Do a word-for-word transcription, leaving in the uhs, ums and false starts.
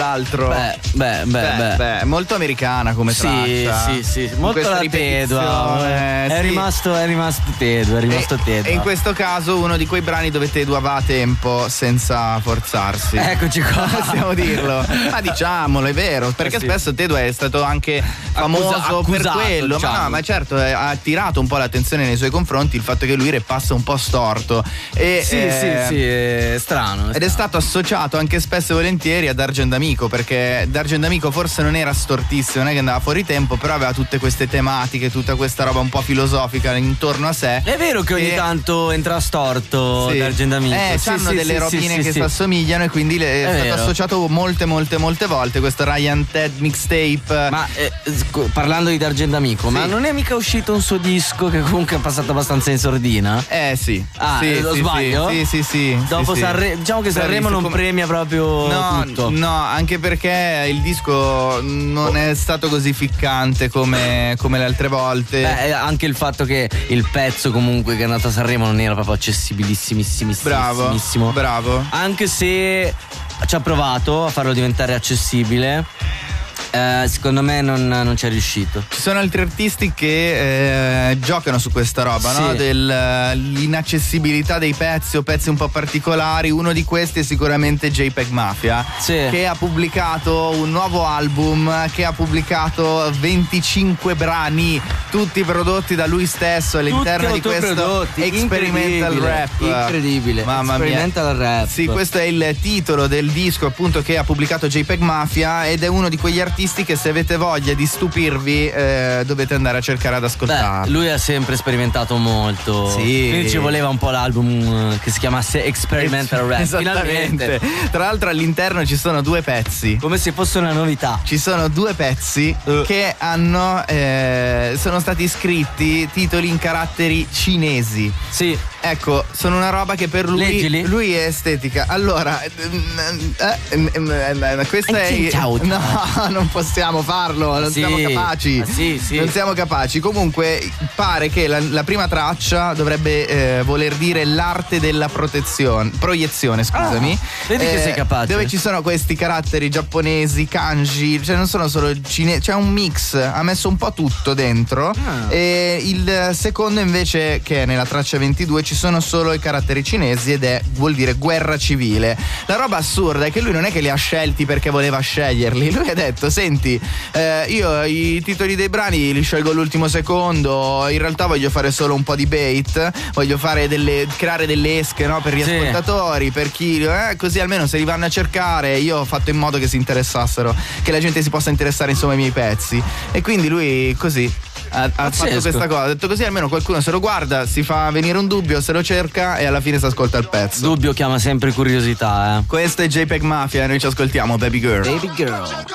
l'altro. Beh, beh, beh, beh. beh molto americana come sì, traccia. Sì, sì, molto la tedua. È, sì. rimasto, è rimasto teduo, è rimasto e, teduo. E in questo caso uno di quei brani dove Tedua va a tempo senza forzarsi. Eccoci qua. Possiamo dirlo. Ma diciamolo, è vero, perché sì. spesso Tedua è stato anche famoso Accusa, accusato, per quello. diciamo. Ma no, ma certo eh, ha attirato un po' l'attenzione nei suoi confronti il fatto che lui repassa un po' storto. E, sì, eh, sì, sì, è strano. È ed strano. è stato associato anche spesso e volentieri ad Dargen D'Amico, perché Dargen D'Amico forse non era stortissimo, non è che andava fuori tempo, però aveva tutte queste tematiche, tutta questa roba un po' filosofica intorno a sé. È vero che ogni e... tanto entra storto sì. Dargen D'Amico. Eh, sì, hanno sì, delle sì, robine sì, che sì, si assomigliano e quindi le, è, è stato vero. associato molte molte molte volte questo Ryan Ted mixtape. Ma eh, parlando di Dargen D'Amico, sì. ma non è mica uscito un suo disco che comunque è passato abbastanza in sordina? Eh sì. Ah, sì, lo sì, sbaglio? Sì, sì, sì. Dopo sì, Sanremo, diciamo che Sanremo non come... premia proprio no, tutto. No, anche perché il disco non è stato così ficcante come, come le altre volte. Beh, anche il fatto che il pezzo comunque che è andato a Sanremo non era proprio accessibilissimissimo. Bravo, bravo. Anche se ci ha provato a farlo diventare accessibile, eh, secondo me non, non ci è riuscito. Ci sono altri artisti che eh, giocano su questa roba, sì. no? Dell'inaccessibilità dei pezzi o pezzi un po' particolari. Uno di questi è sicuramente JPEG Mafia, sì. che ha pubblicato un nuovo album, che ha pubblicato venticinque brani, tutti prodotti da lui stesso all'interno tutti di questo prodotti. experimental rap. Incredibile. Mamma experimental mia. rap. Sì, questo è il titolo del disco appunto che ha pubblicato JPEG Mafia ed è uno di quegli artisti che se avete voglia di stupirvi eh, dovete andare a cercare ad ascoltare. Beh, lui ha sempre sperimentato molto. Sì. Quindi ci voleva un po' l'album che si chiamasse Experimental Rap. Esattamente. Finalmente. Tra l'altro all'interno ci sono due pezzi. Come se fosse una novità. Ci sono due pezzi uh. che hanno eh, sono stati scritti titoli in caratteri cinesi. Sì. Ecco, sono una roba che per lui Leggili. lui è estetica. Allora, eh, eh, eh, questa è no, non possiamo farlo, non sì. siamo capaci. Ah, sì, sì. Non siamo capaci. Comunque pare che la, la prima traccia dovrebbe eh, voler dire l'arte della protezione, proiezione, scusami. Ah, vedi che sei capace. Dove ci sono questi caratteri giapponesi, kanji, cioè non sono solo cinesi, c'è un mix, ha messo un po' tutto dentro. Ah. E il secondo invece, che è nella traccia ventidue, ci sono solo i caratteri cinesi ed è vuol dire guerra civile. La roba assurda è che lui non è che li ha scelti perché voleva sceglierli, lui ha detto senti eh, io i titoli dei brani li scelgo all'ultimo secondo, in realtà voglio fare solo un po' di bait, voglio fare delle creare delle esche, no, per gli sì. ascoltatori, per chi eh, così almeno se li vanno a cercare io ho fatto in modo che si interessassero, che la gente si possa interessare insomma ai miei pezzi, e quindi lui così ha, ha fatto questa cosa, ha detto così almeno qualcuno se lo guarda, si fa venire un dubbio, se lo cerca e alla fine si ascolta il pezzo. Dubbio chiama sempre curiosità, eh. Questo è JPEG Mafia e noi ci ascoltiamo Baby Girl. Baby Girl.